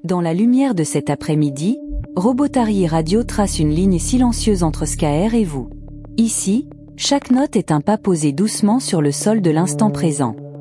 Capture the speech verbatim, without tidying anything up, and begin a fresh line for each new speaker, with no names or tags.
Dans la lumière de cet après-midi, Robotary Radio trace une ligne silencieuse entre Skaer et vous. Ici, chaque note est un pas posé doucement sur le sol de l'instant présent.